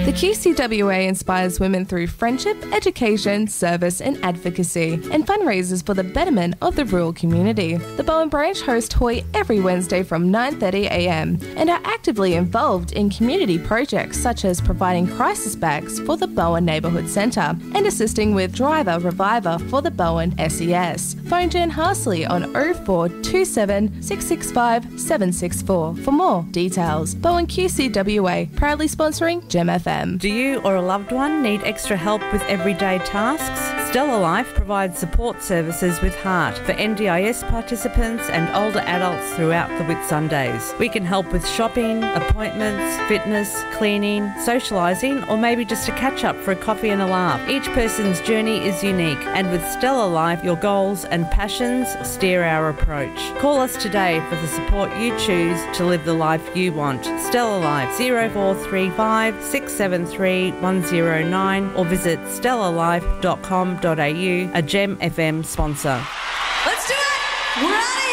The QCWA inspires women through friendship, education, service and advocacy, and fundraisers for the betterment of the rural community. The Bowen branch hosts Hoy every Wednesday from 9:30am and are actively involved in community projects such as providing crisis bags for the Bowen Neighbourhood Centre and assisting with Driver Reviver for the Bowen SES. Phone Jen Harsley on 0427 665 764 for more details. Bowen QCWA, proudly sponsoring Gem FM. Do you or a loved one need extra help with everyday tasks? Stella Life provides support services with heart for NDIS participants and older adults throughout the Whitsundays. We can help with shopping, appointments, fitness, cleaning, socialising, or maybe just a catch up for a coffee and a laugh. Each person's journey is unique, and with Stella Life, your goals and passions steer our approach. Call us today for the support you choose to live the life you want. Stella Life 0435 673 109 or visit stellalife.com.au, a Gem FM sponsor. Let's do it! We're out of here!